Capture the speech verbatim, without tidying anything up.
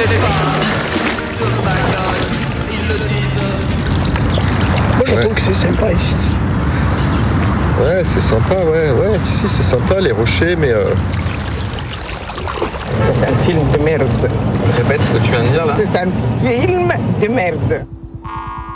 connais pas. Sur ma gueule, ils le disent. Moi je Ouais. trouve que c'est sympa ici. Ouais, c'est sympa, ouais, ouais, si, si, c'est sympa, les rochers, mais... Euh... C'est un film de merde. Répète ce que tu viens de dire, là. C'est un film de merde.